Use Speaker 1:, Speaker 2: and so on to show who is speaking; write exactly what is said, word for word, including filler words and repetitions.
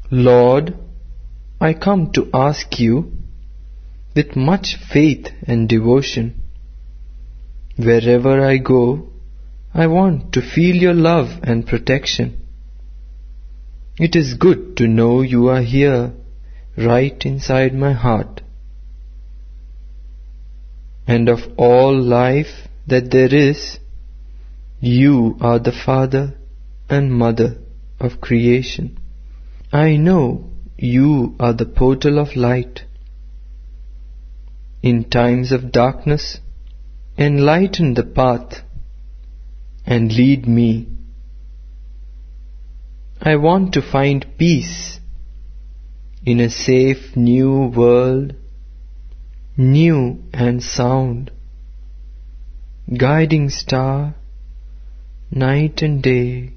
Speaker 1: Lord, I come to ask you with much faith and devotion. Wherever I go, I want to feel your love and protection. It is good to know you are here, right inside my heart. And of all life that there is, you are the Father and Mother of creation. I know you are the portal of light. In times of darkness, enlighten the path and lead me. I want to find peace in a safe new world, new and sound. Guiding star, night and day,